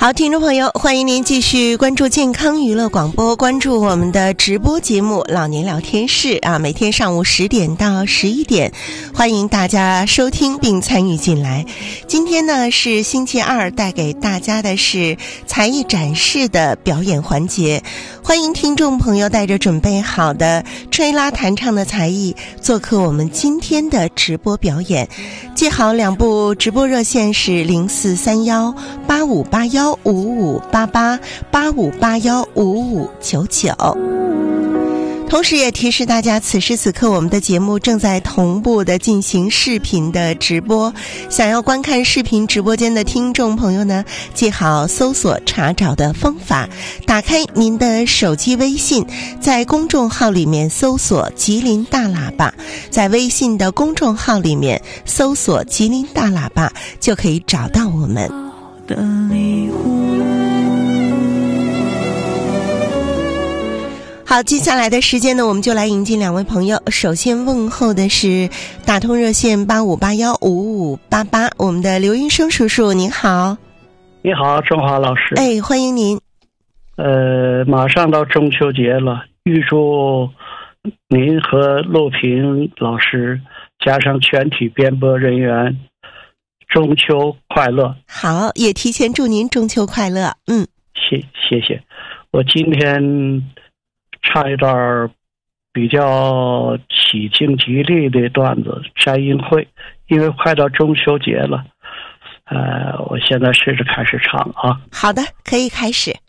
好，听众朋友，欢迎您继续关注健康娱乐广播，关注我们的直播节目老年聊天室啊，每天上午10点到11点，欢迎大家收听并参与进来。今天呢是星期二，带给大家的是才艺展示的表演环节，欢迎听众朋友带着准备好的吹拉弹唱的才艺做客我们今天的直播表演。记好2部直播热线是043185815588 85815599。同时也提示大家，此时此刻我们的节目正在同步的进行视频的直播，想要观看视频直播间的听众朋友呢，记好搜索查找的方法，打开您的手机微信，在公众号里面搜索吉林大喇叭，在微信的公众号里面搜索吉林大喇叭，就可以找到我们的礼物。好，接下来的时间呢，我们就来迎进2位朋友。首先问候的是打通热线85815588，我们的刘云生叔叔，您好。 你好，中华老师。 哎，欢迎您。 马上到中秋节了，预祝您和陆平老师加上全体编播人员中秋快乐。 好，也提前祝您中秋快乐。 谢谢。我今天唱一段比较喜庆吉利的段子，山音会，因为快到中秋节了。我现在试着开始唱啊。 好的，可以开始。